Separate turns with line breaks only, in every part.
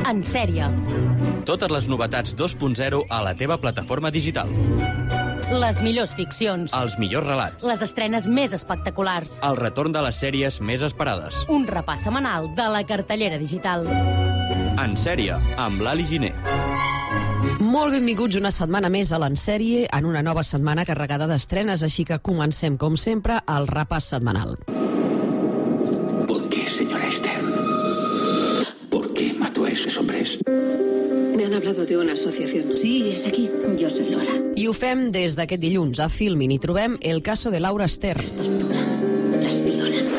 En sèrie.
Totes les novetats 2.0 a la teva plataforma digital.
Les millors ficcions.
Els millors relats.
Les estrenes més espectaculars.
El retorn de les sèries més esperades.
Un repàs setmanal de la cartellera digital.
En sèrie, amb l'Ali Giner.
Molt benvinguts una setmana més a l'Ensèrie, en una nova setmana carregada d'estrenes, així que comencem, com sempre, el repàs setmanal.
¿Por qué, señora Stern? ¿Por qué mató a esos hombres?
Me han hablado de una asociación.
Sí, es aquí. Yo soy Laura.
I ho fem des d'aquest dilluns. A Filmin hi trobem El caso de Laura Stern.
Las torturan, las violan,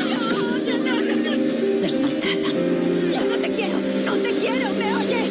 las maltratan.
¡Yo no te quiero! ¡No te quiero! ¿Me oyes?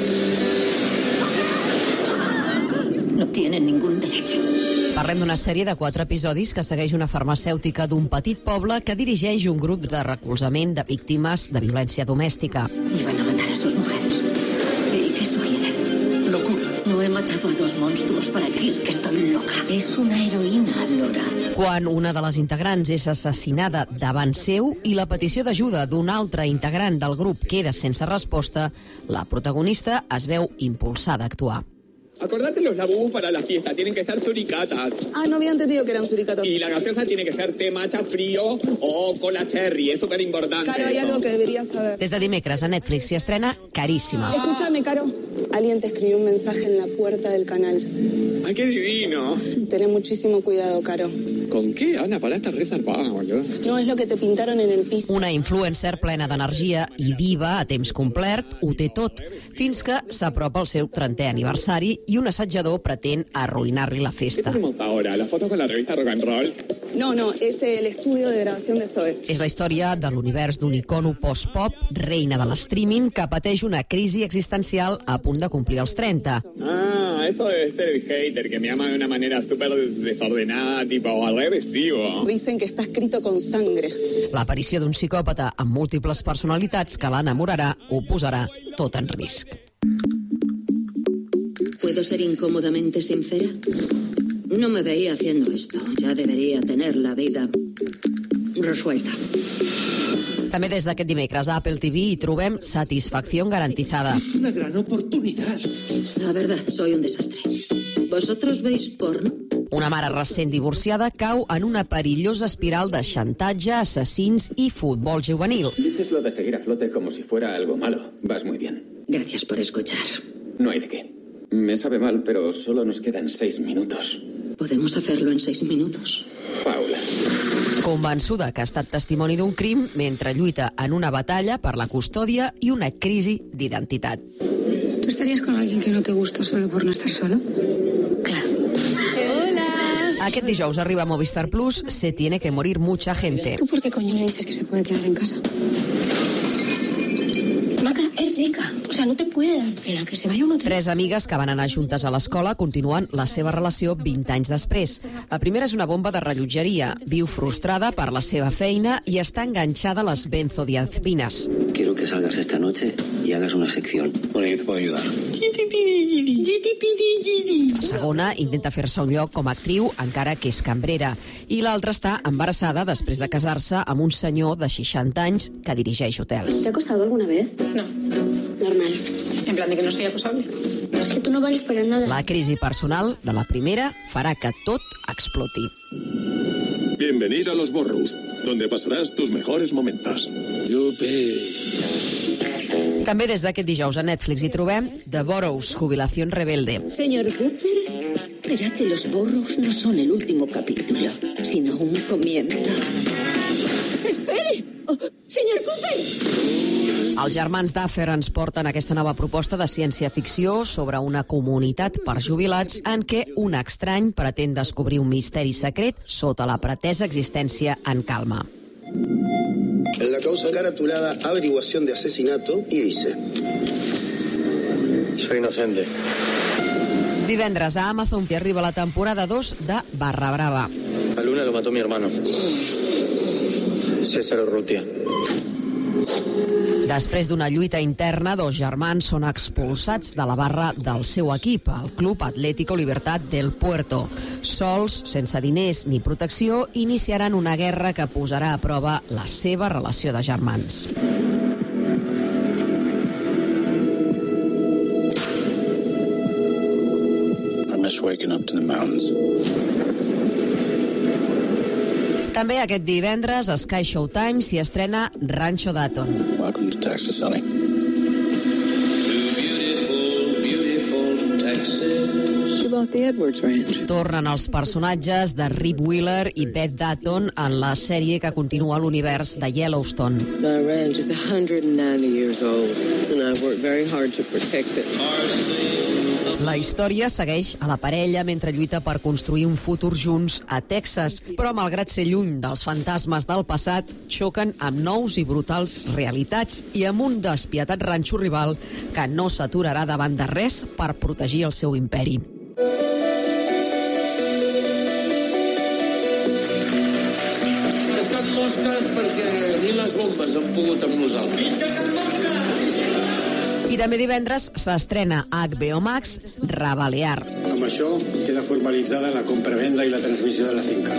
No tienen ningún derecho.
Parlem d'una sèrie de 4 episodis que segueix una farmacèutica d'un petit poble que dirigeix un grup de recolzament de víctimes de violència domèstica.
Iban a matar a sus mujeres. ¿Y qué sugiere?
Locura.
No he matado a 2 monstruos para decir que estoy loca. Es una heroína, Laura.
Quan una de les integrants és assassinada davant seu i la petició d'ajuda d'un altre integrant del grup queda sense resposta, la protagonista es veu impulsada a actuar.
Acordate los labubus para la fiesta, tienen que ser suricatas.
Ah, no había entendido que eran suricatos.
Y la gaseosa tiene que ser té matcha frío o cola cherry, es súper importante.
Caro, hay
eso.
algo que deberías saber.
Des de dimecres a Netflix s'hi estrena Caríssima.
Escúchame, Caro. Alguien te escribió un mensaje en la puerta del canal.
¡Ay, qué divino!
Tené muchísimo cuidado, Caro.
¿Con qué, Ana? Para estar resarpada, boludo.
No es lo que te pintaron en el piso.
Una influencer plena d'energia i diva a temps complet ho té tot, fins que s'apropa el seu 30è aniversari i un assajador pretén arruïnar-li la
¿Qué
festa.
tenemos ahora? ¿Las fotos con la revista Rock and Roll?
No, es el estudio de grabación de Zoe.
És la història de l'univers d'un icono post-pop, reina de l'streaming, que pateix una crisi existencial a punt de complir els 30.
Ah, eso debe ser el hater, que me ama de una manera súper desordenada, tipo agresivo.
Dicen que está escrito con sangre.
L'aparició d'un psicòpata amb múltiples personalitats que l'enamorarà ho posarà tot en risc.
¿Puedo ser incómodamente sincera? No me veía haciendo esto. Ya debería tener la vida resuelta.
També des d'aquest dimecres a Apple TV hi trobem Satisfacción garantizada.
Es una gran oportunidad.
La verdad, soy un desastre. ¿Vosotros veis porno?
Una mare recent divorciada cau en una perillosa espiral de xantatge, assassins i futbol juvenil.
Dices lo de seguir a flote como si fuera algo malo. Vas muy bien.
Gracias por escuchar.
No hay de qué. Me sabe mal, pero solo nos quedan 6 minutos.
¿Podemos hacerlo en 6 minutos?
Paula.
Convençuda que ha estat testimoni d'un crim mentre lluita en una batalla per la custòdia i una crisi d'identitat.
¿Tú estarías con alguien que no te gusta solo por no estar solo? Claro.
Aquest dijous arriba a Movistar Plus Se tiene que morir mucha gente.
¿Tú por qué coño le dices que se puede quedar en casa? Maca, es rica. O sea, no te puede dar pena que se vaya a un hotel.
3 amigues que van anar juntes a l'escola continuen la seva relació 20 anys després. La primera és una bomba de rellotgeria. Viu frustrada per la seva feina i està enganxada a les benzodiazepines.
Quiero que salgas esta noche y hagas una sección.
Bueno, yo te puedo ayudar.
La segona intenta fer-se un lloc com a actriu, encara que és cambrera. I l'altra està embarassada després de casar-se amb un senyor de 60 anys que dirigeix hotels.
¿Te ha acosado alguna vez?
No.
Normal.
En plan de que no soy acosable.
Pero es que tú no vales para nada.
La crisi personal de la primera farà que tot exploti.
Bienvenido a Los Burrows, donde pasarás tus mejores momentos.
També des d'aquest dijous a Netflix hi trobem The Burrows, Jubilación Rebelde.
Señor Cooper, verá que los Burrows no son el último capítulo, sino un comienzo. ¡Espere! Oh, ¡señor Cooper!
Els germans Duffer ens porten aquesta nova proposta de ciència-ficció sobre una comunitat per jubilats en què un estrany pretén descobrir un misteri secret sota la pretesa existència en calma.
En la causa caratulada averiguación de asesinato y dice:
Soy inocente.
Divendres a Amazon que arriba la temporada 2 de Barra Brava.
A Luna lo mató mi hermano. César Urrutia.
Després d'una lluita interna, 2 germans són expulsats de la barra del seu equip, el Club Atlético Libertad del Puerto. Sols, sense diners ni protecció, iniciaran una guerra que posarà a prova la seva relació de germans.
just waking up to the mountains.
També aquest divendres a Sky Showtime s'hi estrena Rancho Dayton.
Welcome to Texas, honey.
The Edwards Ranch.
Tornen els personatges de Rip Wheeler i Beth Dayton en la sèrie que continua l'univers de Yellowstone.
My ranch is 190 years old, and I've worked very hard to protect it.
La història segueix a la parella mentre lluita per construir un futur junts a Texas, però malgrat ser lluny dels fantasmes del passat, xoquen amb nous i brutals realitats i amb un despietat ranxo rival que no s'aturarà davant de res per protegir el seu imperi.
Tancat mosques perquè ni les bombes han pogut amb nosaltres. Visca Can Mosca!
I també divendres s'estrena a HBO Max Rebalear.
Amb això queda formalitzada la compravenda i la transmissió de la finca.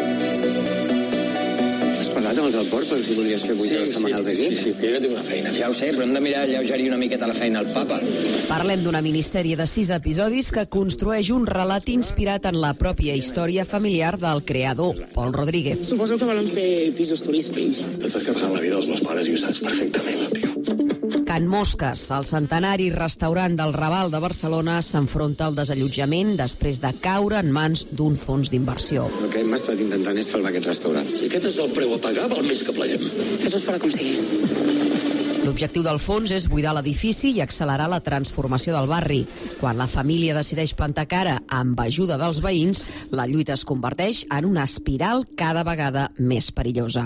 Has parlat amb els del port per si volies fer 8 hores setmanal de guia?
Sí, jo tinc una feina.
Ja ho sé, però hem de mirar alleugerir una miqueta la feina al papa.
Parlem d'una minissèrie de 6 episodis que construeix un relat inspirat en la pròpia història familiar del creador, Paul Rodríguez.
Suposo que volen fer pisos turístics.
T'estàs capçant la vida dels meus pares i ho saps perfectament, tio.
Can Mosques, el centenari restaurant del Raval de Barcelona, s'enfronta al desallotjament després de caure en mans d'un fons d'inversió.
El que hem estat intentant és salvar aquest restaurant. Si aquest és el preu a pagar, val més que pleguem.
Fes-ho fora com sigui.
L'objectiu del fons és buidar l'edifici i accelerar la transformació del barri. Quan la família decideix plantar cara amb ajuda dels veïns, la lluita es converteix en una espiral cada vegada més perillosa.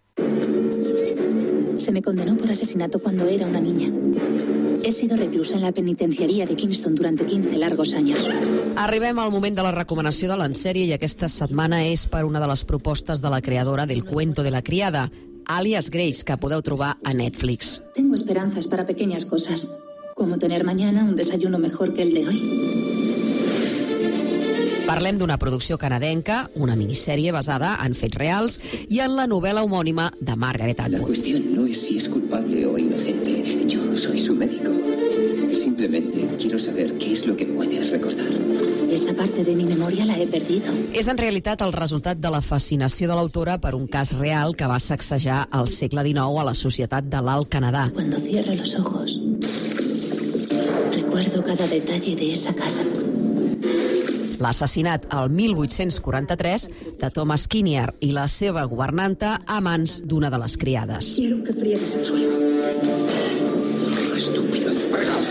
Se me condenó por asesinato cuando era una niña. He sido reclusa en la penitenciaría de Kingston durante 15 largos años.
Arribem al moment de la recomanació de l'ensèrie i aquesta setmana és per una de les propostes de la creadora del Cuento de la Criada, Alias Grace, que podeu trobar a Netflix.
Tengo esperanzas para pequeñas cosas, como tener mañana un desayuno mejor que el de hoy.
Parlem d'una producció canadenca, una minissèrie basada en fets reals i en la novel·la homònima de Margaret Atwood.
La cuestión no es si es culpable o inocente. Yo soy su médico. Simplemente quiero saber qué es lo que puedes recordar.
Esa parte de mi memoria la he perdido.
És en realitat el resultat de la fascinació de l'autora per un cas real que va sacsejar al segle XIX a la societat de l'Alt Canadà.
Cuando cierro los ojos, recuerdo cada detalle de esa casa.
L'assassinat al 1843 de Thomas Kinnear i la seva governanta a mans d'una de les criades.
Quiero que friegues el suelo.
Estúpido enfermo.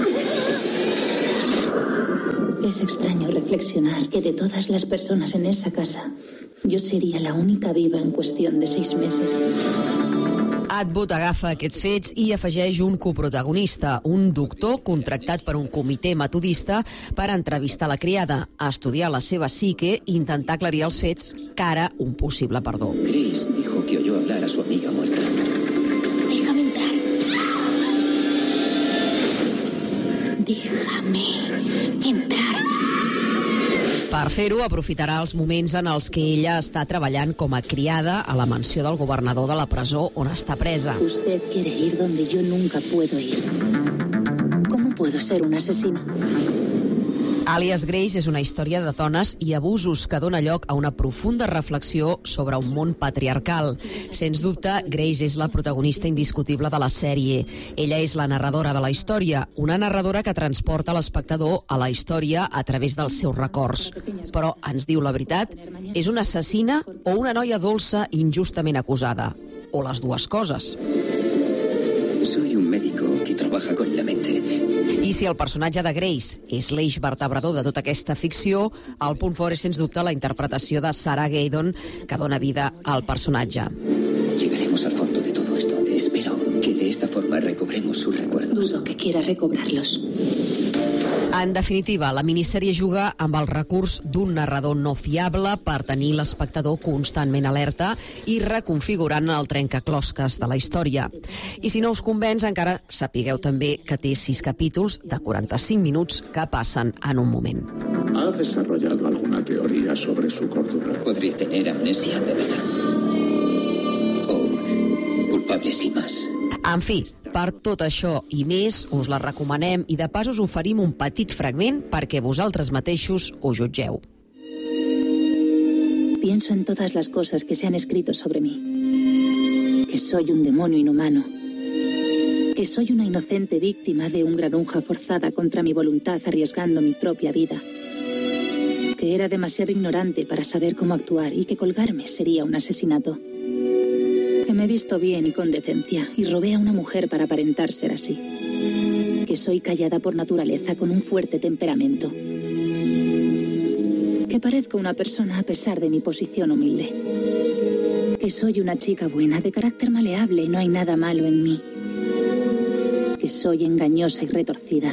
Es extraño reflexionar que de todas las personas en esa casa, yo sería la única viva en cuestión de 6 meses.
Atwood agafa aquests fets i afegeix un coprotagonista, un doctor contractat per un comitè metodista per entrevistar la criada, a estudiar la seva psique i intentar aclarir els fets cara un possible perdó.
Grace dijo que oyó hablar a su amiga muerta.
Déjame entrar. Déjame entrar.
Per fer-ho, aprofitarà els moments en els que ella està treballant com a criada a la mansió del governador de la presó on està presa.
Usted quiere ir donde yo nunca puedo ir. ¿Cómo puedo ser un asesino?
Alias Grace és una història de dones i abusos que dona lloc a una profunda reflexió sobre un món patriarcal. Sens dubte, Grace és la protagonista indiscutible de la sèrie. Ella és la narradora de la història, una narradora que transporta l'espectador a la història a través dels seus records. Però ens diu la veritat? És una assassina o una noia dolça injustament acusada? O les dues coses?
Soy un médico que trabaja con la mente.
I si el personatge de Grace és l'eix vertebrador de tota aquesta ficció, el punt fort és sens dubte la interpretació de Sarah Gaydon, que dona vida al personatge.
Llegaremos al fondo de todo esto. Espero que de esta forma recobremos sus recuerdos.
Dudo que quiera recobrarlos.
En definitiva, la minissèrie juga amb el recurs d'un narrador no fiable per tenir l'espectador constantment alerta i reconfigurant el trencaclosques de la història. I si no us convenç, encara sapigueu també que té 6 capítols de 45 minuts que passen en un moment.
¿Ha desarrollado alguna teoría sobre su cordura?
Podría tener amnesia de verdad. O culpable sin más.
En fi, per tot això i més, us la recomanem i de pas us oferim un petit fragment perquè vosaltres mateixos ho jutgeu.
Pienso en todas las cosas que se han escrito sobre mí. Que soy un demonio inhumano. Que soy una inocente víctima de un granuja forzada contra mi voluntad arriesgando mi propia vida. Que era demasiado ignorante para saber cómo actuar y que colgarme sería un asesinato. Que me he visto bien y con decencia y robé a una mujer para aparentar ser así. Que soy callada por naturaleza con un fuerte temperamento. Que parezco una persona a pesar de mi posición humilde. Que soy una chica buena, de carácter maleable y no hay nada malo en mí. Que soy engañosa y retorcida.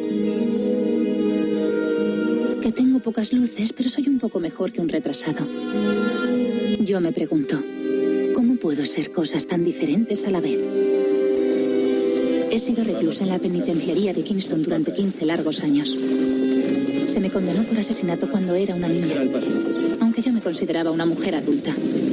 Que tengo pocas luces, pero soy un poco mejor que un retrasado. Yo me pregunto, ¿cómo puedo ser cosas tan diferentes a la vez? He sido reclusa en la penitenciaría de Kingston durante 15 largos años. Se me condenó por asesinato cuando era una niña, aunque yo me consideraba una mujer adulta.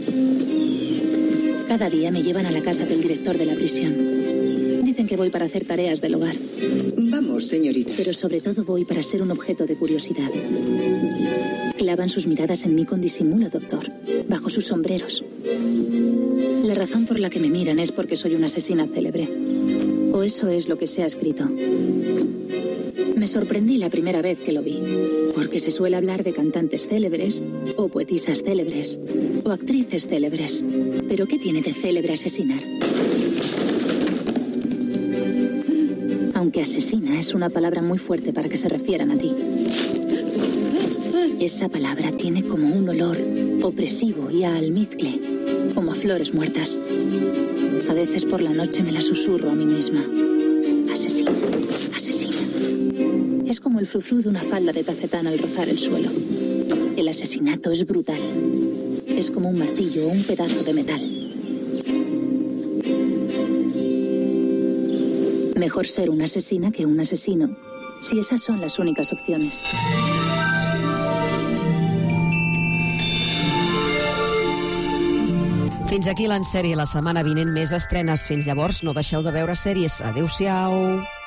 Cada día me llevan a la casa del director de la prisión. Dicen que voy para hacer tareas del hogar.
Vamos, señorita.
Pero sobre todo voy para ser un objeto de curiosidad. Clavan sus miradas en mí con disimulo, doctor, bajo sus sombreros. La razón por la que me miran es porque soy una asesina célebre. O eso es lo que se ha escrito. Me sorprendí la primera vez que lo vi, porque se suele hablar de cantantes célebres, o poetisas célebres, o actrices célebres. ¿Pero qué tiene de célebre asesinar? Aunque asesina es una palabra muy fuerte para que se refieran a ti. Esa palabra tiene como un olor opresivo y a almizcle, como a flores muertas. A veces por la noche me la susurro a mí misma. Asesina, asesina. Es como el frufru de una falda de tafetán al rozar el suelo. El asesinato es brutal. Es como un martillo o un pedazo de metal. Mejor ser una asesina que un asesino, si esas son las únicas opciones.
Fins aquí l'Ensèrie. La setmana vinent més estrenes. Fins llavors, no deixeu de veure sèries. Adéu-siau.